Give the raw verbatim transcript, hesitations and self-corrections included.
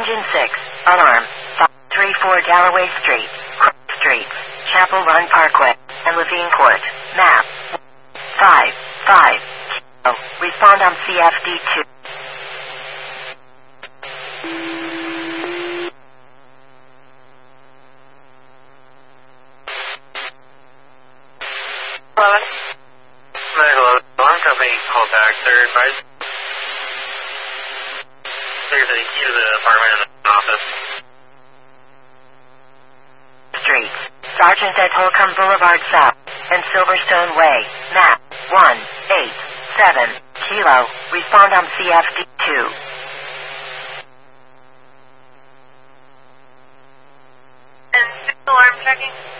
Engine six, alarm, five three four Galloway Street, Cross Street, Chapel Run Parkway, and Levine Court, map, five five, Kilo, respond on C F D two. Hello? Hi, hello. Alarm company called back. They're advised there's a key to the apartment in the office. Street, Sergeant at Holcomb Boulevard South, and Silverstone Way, map, one eight seven, Kilo, respond on C F D two. And alarm checking?